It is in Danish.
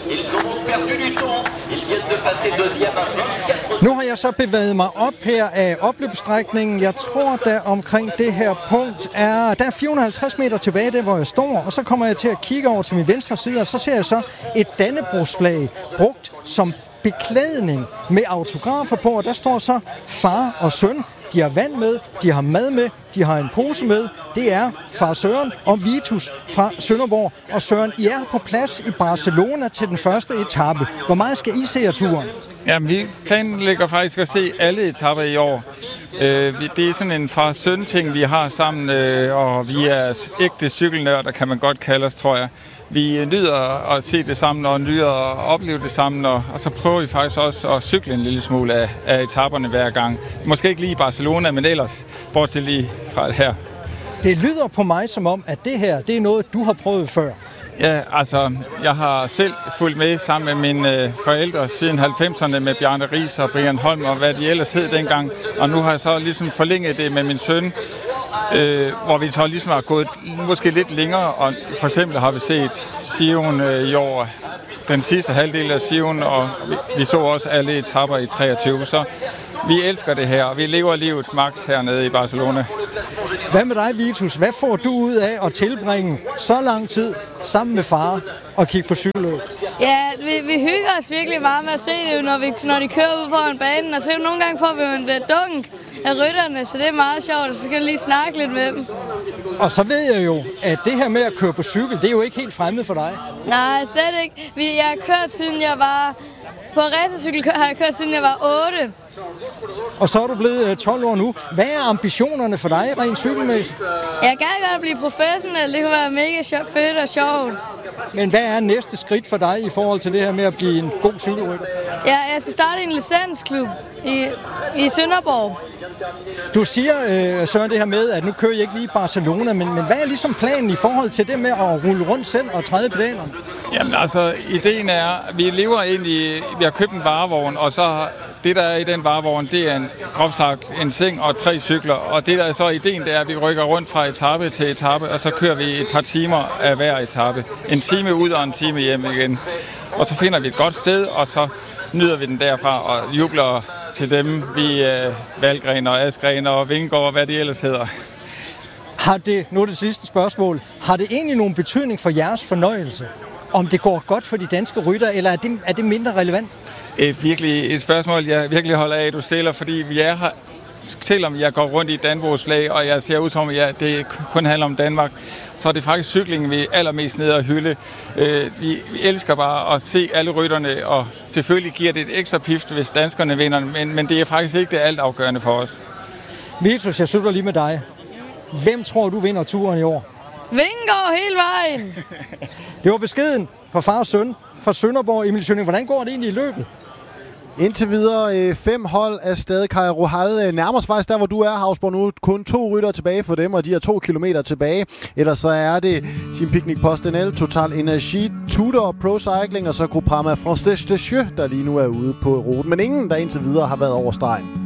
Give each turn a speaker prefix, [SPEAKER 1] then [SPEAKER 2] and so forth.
[SPEAKER 1] Nu har jeg så bevæget mig op her af opløbsstrækningen. Jeg tror, der omkring det her punkt der er 450 meter tilbage, der hvor jeg står. Og så kommer jeg til at kigge over til min venstre side, og så ser jeg så et dannebrogsflag brugt som beklædning med autografer på. Og der står så far og søn. De har vand med, de har mad med, de har en pose med. Det er far Søren og Vitus fra Sønderborg. Og Søren, I er på plads i Barcelona til den første etape. Hvor meget skal I se af turen?
[SPEAKER 2] Jamen, vi planlægger faktisk at se alle etapper i år. Det er sådan en far-søn-ting, vi har sammen, og vi er ægte cykelnørder, kan man godt kalde os, tror jeg. Vi nyder at se det sammen og nyder at opleve det sammen, og så prøver vi faktisk også at cykle en lille smule af etaperne hver gang. Måske ikke lige i Barcelona, men ellers bortset lige fra her.
[SPEAKER 1] Det lyder på mig som om, at det her det er noget, du har prøvet før.
[SPEAKER 2] Ja, altså, jeg har selv fulgt med sammen med mine forældre siden 90'erne med Bjarne Riis og Brian Holm og hvad de ellers hed dengang. Og nu har jeg så ligesom forlænget det med min søn, hvor vi så ligesom har gået måske lidt længere. Og for eksempel har vi set Sion i år, den sidste halvdel af Sion, og vi så også alle etapper i 23. Så vi elsker det her, og vi lever livet max hernede i Barcelona.
[SPEAKER 1] Hvad med dig, Vitus? Hvad får du ud af at tilbringe så lang tid sammen med far og kigge på cykelløb?
[SPEAKER 3] Ja, vi hygger os virkelig meget med at se det, når de kører ud foran banen. Og så nogle gange får vi jo en dunk af rytterne, så det er meget sjovt, og så skal vi lige snakke lidt med dem.
[SPEAKER 1] Og så ved jeg jo, at det her med at køre på cykel, det er jo ikke helt fremmed for dig.
[SPEAKER 3] Nej, slet ikke. Jeg har kørt siden jeg var... På racercykel har jeg kørt siden jeg var 8.
[SPEAKER 1] Og så er du blevet 12 år nu. Hvad er ambitionerne for dig rent cykelmæssigt?
[SPEAKER 3] Jeg kan godt blive professionel. Det kunne være mega fedt og sjovt.
[SPEAKER 1] Men hvad er næste skridt for dig i forhold til det her med at blive en god cykelrytter?
[SPEAKER 3] Ja, jeg skal starte en licensklub i Sønderborg.
[SPEAKER 1] Du siger, Søren, det her med, at nu kører jeg ikke lige i Barcelona, men hvad er ligesom planen i forhold til det med at rulle rundt selv og træde pedalerne?
[SPEAKER 2] Jamen altså, ideen er, at vi lever egentlig, vi har købt en varevogn, og så det der er i den varevogn, det er en groft en seng og 3 cykler, og det der er så ideen, det er, at vi rykker rundt fra etape til etape, og så kører vi et par timer af hver etape. En time ud og en time hjem igen. Og så finder vi et godt sted, og så nyder vi den derfra og jubler til dem, vi Valgren og Askren og Vingegaard og hvad de ellers hedder.
[SPEAKER 1] Nu er det sidste spørgsmål. Har det egentlig nogen betydning for jeres fornøjelse, om det går godt for de danske ryttere, eller er det mindre relevant?
[SPEAKER 2] Virkelig et spørgsmål, jeg virkelig holder af, at du stiller, fordi vi er her, selvom jeg går rundt i Dannebrog's flag, og jeg ser ud som, at det kun handler om Danmark, så er det faktisk cyklingen, vi er allermest nede og hylde. Vi elsker bare at se alle rytterne, og selvfølgelig giver det et ekstra pift, hvis danskerne vinder, men det er faktisk ikke det altafgørende for os.
[SPEAKER 1] Vitus, jeg slutter lige med dig. Hvem tror du vinder turen i år?
[SPEAKER 3] Vingegaard hele vejen!
[SPEAKER 1] Det var beskeden fra far og søn fra Sønderborg, Emil Schønning. Hvordan går det egentlig i løbet?
[SPEAKER 4] Indtil videre 5 hold af stadig. Kaj Rohal nærmer sig faktisk der, hvor du er, Hausborg. Nu kun 2 ryttere tilbage for dem, og de har 2 kilometer tilbage. Ellers så er det Team Picnic PostNL, Total Energy, Tudor Pro Cycling og så Groupama France Deschaux, der lige nu er ude på ruten. Men ingen, der indtil videre har været over stregen.